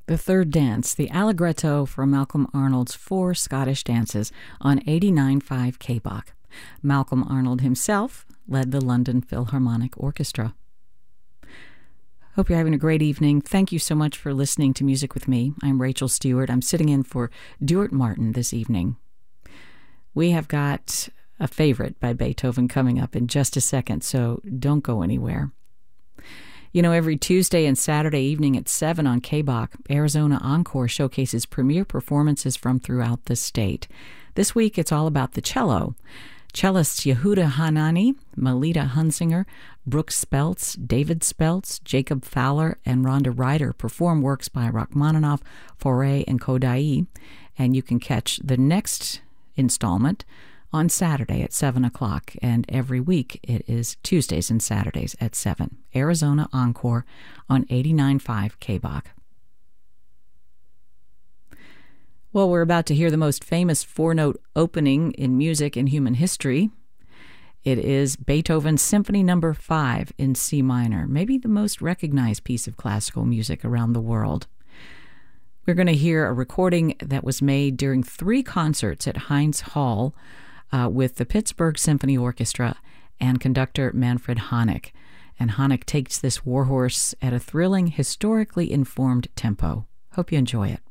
The third dance, the Allegretto from Malcolm Arnold's Four Scottish Dances on 89.5 KBach. Malcolm Arnold himself led the London Philharmonic Orchestra. Hope you're having a great evening. Thank you so much for listening to Music with me. I'm Rachel Stewart. I'm sitting in for Duart Martin this evening. We have got a favorite by Beethoven coming up in just a second, so don't go anywhere. You know, every Tuesday and Saturday evening at 7 on KBach, Arizona Encore showcases premier performances from throughout the state. This week, it's all about the cello. Cellists Yehuda Hanani, Melita Hunsinger, Brooke Speltz, David Speltz, Jacob Fowler, and Rhonda Ryder perform works by Rachmaninoff, Fauré, and Kodály, and you can catch the next installment on Saturday at 7 o'clock, and every week it is Tuesdays and Saturdays at 7. Arizona Encore on 89.5 KBach. Well, we're about to hear the most famous four-note opening in music in human history. It is Beethoven's Symphony No. 5 in C minor, maybe the most recognized piece of classical music around the world. We're going to hear a recording that was made during 3 concerts at Heinz Hall with the Pittsburgh Symphony Orchestra and conductor Manfred Honeck. And Honeck takes this warhorse at a thrilling, historically informed tempo. Hope you enjoy it.